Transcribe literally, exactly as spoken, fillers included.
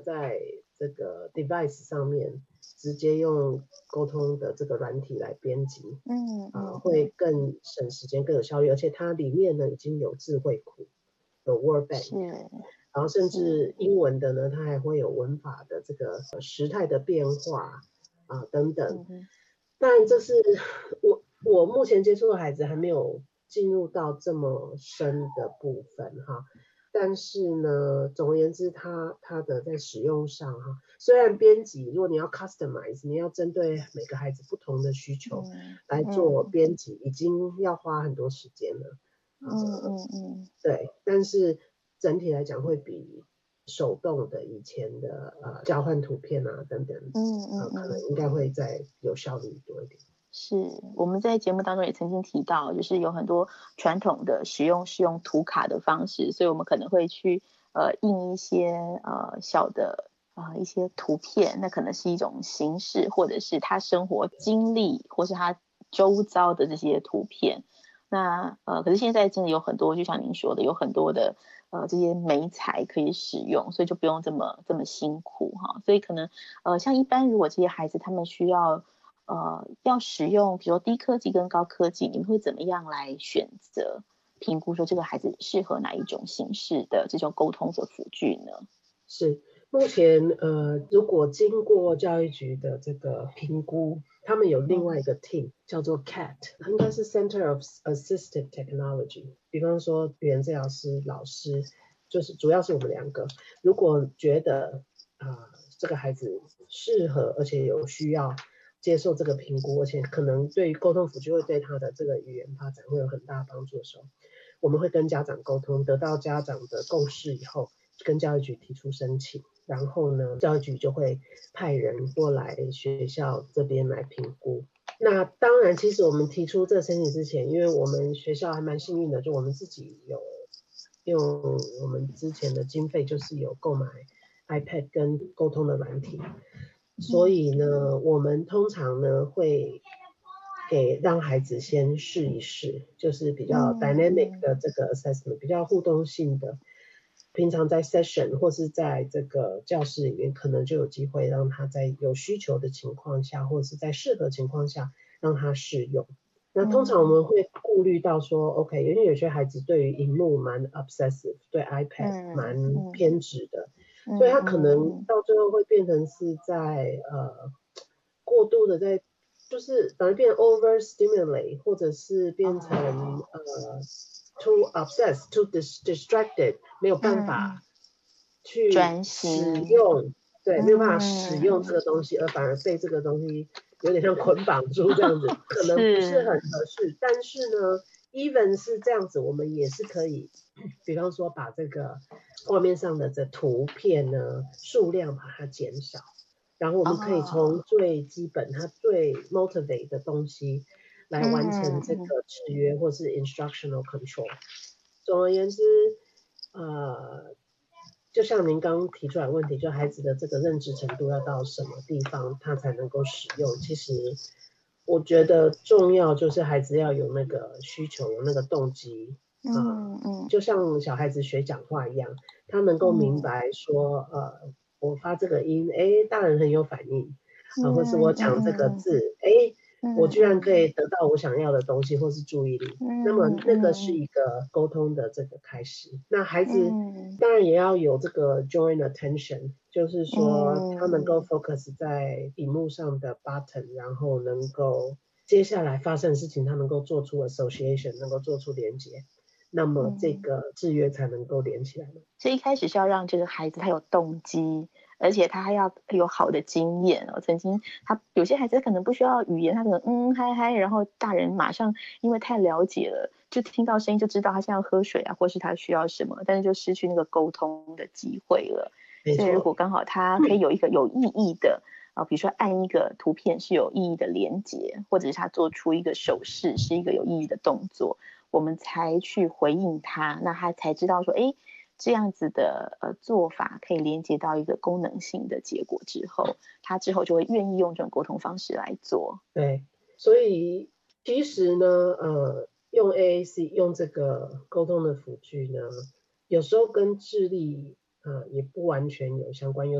在这个 device 上面直接用沟通的这个软体来编辑， 嗯啊、 嗯会更省时间更有效率，而且它里面呢已经有智慧库，有 Word 是 Bank，然后甚是至英文的呢，它还会有文法的这个时态的变化啊、等等。 嗯哼但这是我我目前接触的孩子还没有进入到这么深的部分哈。但是呢，总而言之，它它的在使用上哈，虽然编辑，如果你要 customize，你要针对每个孩子不同的需求嗯来做嗯编辑，已经要花很多时间了。 嗯嗯嗯对，但是整体来讲会比手动的以前的呃交换图片啊等等， 嗯呃可能嗯嗯。 应该会再有效率多一点。 是我们在节目当中也曾经提到，就是有很多传统的使用是用图卡的方式，所以我们可能会去呃印一些呃小的啊、呃、一些图片，那可能是一种形式，或者是他生活经历，或是他周遭的这些图片。那呃，可是现在真的有很多，就像您说的，有很多的呃这些媒材可以使用，所以就不用这么这么辛苦哈。所以可能呃像一般如果这些孩子他们需要呃，要使用比如说低科技跟高科技，你们会怎么样来选择评估说这个孩子适合哪一种形式的这种沟通的辅具呢？ 是，目前呃，如果经过教育局的这个评估，他们有另外一个 team 叫做 C A T， 应该是 Center of Assistive Technology， 比方说语言治疗师、老师，就是主要是我们两个。如果觉得啊、呃、这个孩子适合而且有需要接受这个评估，而且可能对于沟通辅具会对他的这个语言发展会有很大帮助的时候，我们会跟家长沟通，得到家长的共识以后，跟教育局提出申请，然后呢，教育局就会派人过来学校这边来评估。那当然，其实我们提出这申请之前，因为我们学校还蛮幸运的，就我们自己有用我们之前的经费，就是有购买 iPad 跟沟通的软体，所以呢，我们通常呢会给让孩子先试一试，就是比较 dynamic 的这个 assessment，比较互动性的。平常在 session 或是在这个教室里面，可能就有机会让他在有需求的情况下，或者是在适合情况下让他试用。那通常我们会顾虑到说 OK， 因为有些孩子对于荧幕蛮 obsessive， 对 iPad 蛮偏执的，所以他可能到最后会变成是在呃过度的在就是反而变 over stimulate， 或者是变成、哦、呃 too obsessed too distracted， 没有办法去使用，对，没有办法使用这个东西，而反而被这个东西有点像捆绑住这样子，可能不是很合适。但是呢 even 是这样子，我们也是可以比方说把这个画面上的这图片呢数量把它减少，然后我们可以从最基本它最 motivate 的东西来完成这个制约或是 instructional control。总而言之，呃，就像您刚刚提出来的问题，就孩子的这个认知程度要到什么地方他才能够使用，其实我觉得重要就是孩子要有那个需求，有那个动机。嗯嗯，就像小孩子学讲话一样，他能够明白说，呃，我发这个音，哎，大人很有反应，啊、呃，或是我讲这个字，哎，我居然可以得到我想要的东西，或是注意力，那么那个是一个沟通的这个开始。那孩子当然也要有这个 joint attention， 就是说他能够 focus 在荧幕上的 button， 然后能够接下来发生的事情，他能够做出 association， 能够做出连结。那么这个制约才能够连起来嘛。 所以一开始是要让这个孩子他有动机，而且他还要有好的经验。我曾经他有些孩子可能不需要语言，他可能嗯嗨嗨，然后大人马上因为太了解了，就听到声音就知道他现在要喝水啊，或是他需要什么，但是就失去那个沟通的机会了。所以如果刚好他可以有一个有意义的啊，比如说按一个图片是有意义的连结，或者是他做出一个手势是一个有意义的动作，我们才去回应他，那他才知道说，哎，这样子的呃做法可以连接到一个功能性的结果之后，他之后就会愿意用这种沟通方式来做。 对，所以其实呢，呃，用 A A C 用这个沟通的辅具呢，有时候跟智力呃也不完全有相关。有